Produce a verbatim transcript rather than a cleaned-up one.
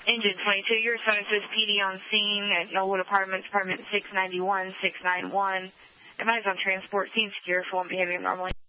Engine twenty-two, your son says P D on scene at Knollwood Apartments, apartment six ninety-one, six ninety-one. Advise on transport, scene secure, full and behaving normally.